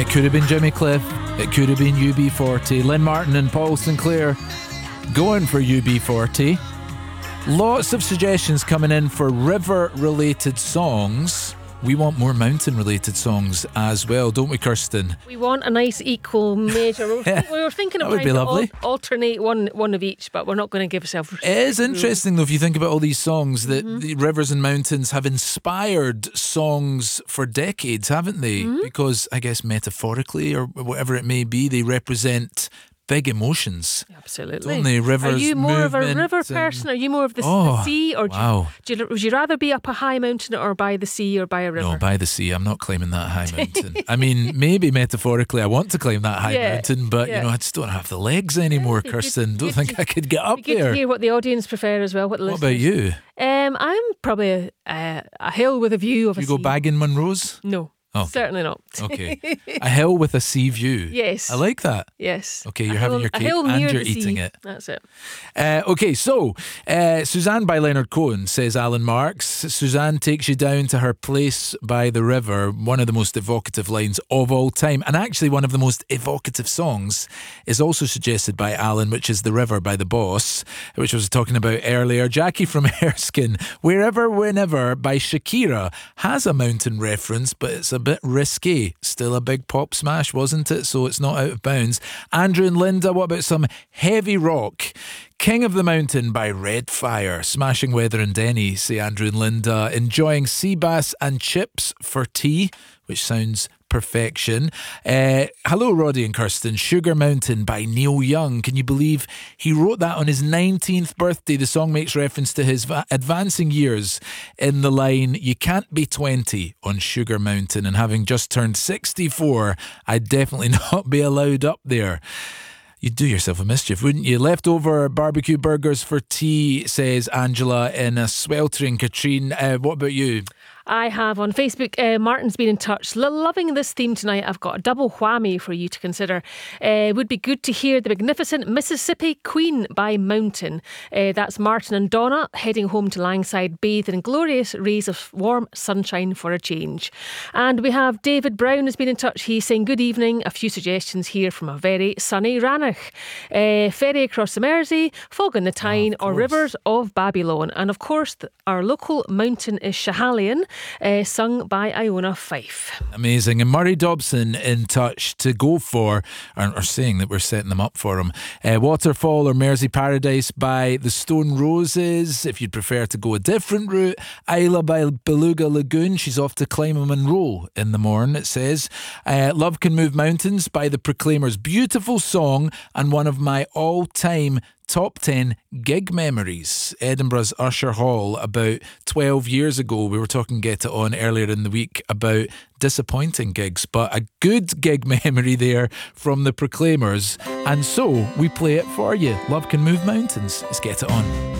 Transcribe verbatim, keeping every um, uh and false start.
It could have been Jimmy Cliff. It could have been U B forty. Lynn Martin and Paul Sinclair going for U B forty. Lots of suggestions coming in for river-related songs. We want more mountain-related songs as well, don't we, Kirsten? We want a nice equal measure. We were, we were thinking of That would be lovely. Al- alternate one one of each, but we're not going to give ourselves. It is interesting, though, if you think about all these songs, that Mm-hmm. the rivers and mountains have inspired songs for decades, haven't they? Mm-hmm. Because I guess metaphorically, or whatever it may be, they represent big emotions. Absolutely. Don't they? Rivers, Are you more of a movement river and- person? Are you more of the, Oh, the sea? Or do, wow. you, do you, would you rather be up a high mountain or by the sea or by a river? No, by the sea. I'm not climbing that high mountain. I mean, maybe metaphorically I want to climb that high Yeah, mountain, but, yeah. you know, I just don't have the legs anymore, Yeah, Kirsten. good- Don't good think to- I could get up It'd be good there. to hear what the audience prefer as well. What, the What about listeners- you? Um, I'm probably a, a, a hill with a view of You a go sea. bagging Munros? No, Okay. certainly not. Okay. A hill with a sea view. Yes. I like that. Yes. Okay, you're A having hill- your a cake hill and near you're the eating sea. it. That's it. Uh, okay, so uh, Suzanne by Leonard Cohen, says Alan Marks. Suzanne takes you down to her place by the river, one of the most evocative lines of all time. And actually one of the most evocative songs is also suggested by Alan, which is The River by The Boss, which I was talking about earlier. Jackie from Erskine, Wherever, Whenever by Shakira has a mountain reference, but it's a bit risque. Still a big pop smash, wasn't it? So it's not out of bounds. Andrew and Linda, what about some heavy rock? King of the Mountain by Red Fire. Smashing weather in Denny, say Andrew and Linda. Enjoying sea bass and chips for tea, which sounds perfection. Uh, hello, Roddy and Kirsten. Sugar Mountain by Neil Young. Can you believe he wrote that on his nineteenth birthday? The song makes reference to his va- advancing years in the line, you can't be twenty on Sugar Mountain. And having just turned sixty-four, I'd definitely not be allowed up there. You'd do yourself a mischief, wouldn't you? Leftover barbecue burgers for tea, says Angela in a sweltering Katrine. Uh, what about you? I have on Facebook, uh, Martin's been in touch. Lo- loving this theme tonight. I've got a double whammy for you to consider. Uh, would be good to hear the magnificent Mississippi Queen by Mountain. Uh, that's Martin and Donna heading home to Langside, bathed in glorious rays of warm sunshine for a change. And we have David Brown has been in touch. He's saying good evening. A few suggestions here from a very sunny Rannoch. Uh, ferry across the Mersey, Fog in the Tyne, Oh, or of course. Rivers of Babylon. And of course, th- our local mountain is Schiehallion. Uh, sung by Iona Fife. Amazing. And Murray Dobson in touch to go for, or, or saying that we're setting them up for him, uh, Waterfall or Mersey Paradise by the Stone Roses. If you'd prefer to go a different route, Isla by Beluga Lagoon. She's off to climb a Monroe in the morn, it says. Uh, Love Can Move Mountains by the Proclaimers. Beautiful song and one of my all-time top ten gig memories. Edinburgh's Usher Hall about twelve years ago. We were talking Get It On earlier in the week about disappointing gigs, but a good gig memory there from the Proclaimers. And so we play it for you. Love Can Move Mountains. Let's Get It On.